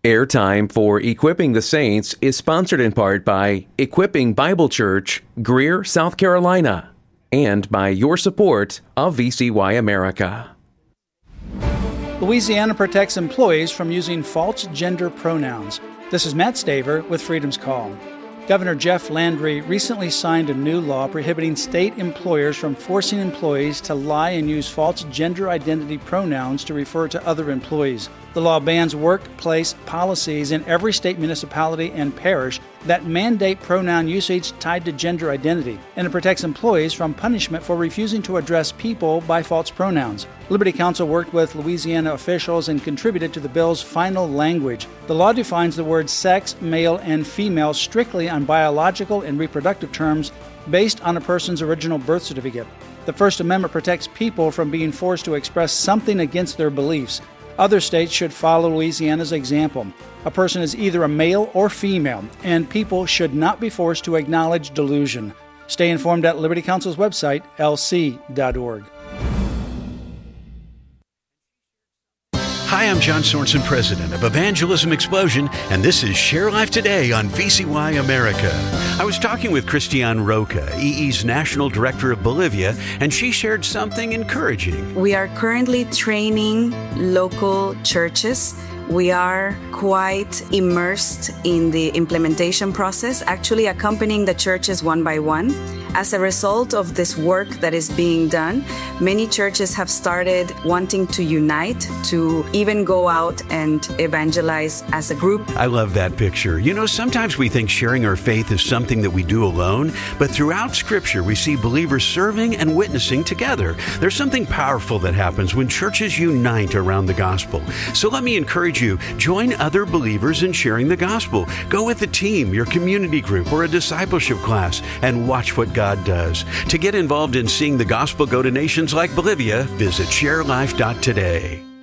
Airtime for Equipping the Saints is sponsored in part by Equipping Bible Church, Greer, South Carolina, and by your support of VCY America. Louisiana protects employees from using false gender pronouns. This is Matt Staver with Freedom's Call. Governor Jeff Landry recently signed a new law prohibiting state employers from forcing employees to lie and use false gender identity pronouns to refer to other employees. The law bans workplace policies in every state, municipality, and parish that mandate pronoun usage tied to gender identity, and it protects employees from punishment for refusing to address people by false pronouns. Liberty Counsel worked with Louisiana officials and contributed to the bill's final language. The law defines the words sex, male, and female strictly on biological and reproductive terms based on a person's original birth certificate. The First Amendment protects people from being forced to express something against their beliefs. Other states should follow Louisiana's example. A person is either a male or female, and people should not be forced to acknowledge delusion. Stay informed at Liberty Counsel's website, lc.org. Hi, I'm John Sorensen, president of Evangelism Explosion, and this is Share Life Today on VCY America. I was talking with Christiane Roca, EE's National Director of Bolivia, and she shared something encouraging. We are currently training local churches. We are quite immersed in the implementation process, actually accompanying the churches one by one. As a result of this work that is being done, many churches have started wanting to unite, to even go out and evangelize as a group. I love that picture. You know, sometimes we think sharing our faith is something that we do alone, but throughout Scripture, we see believers serving and witnessing together. There's something powerful that happens when churches unite around the gospel. So let me encourage you, join other believers in sharing the gospel. Go with a team, your community group, or a discipleship class, and watch what God does. To get involved in seeing the gospel go to nations like Bolivia, visit sharelife.today.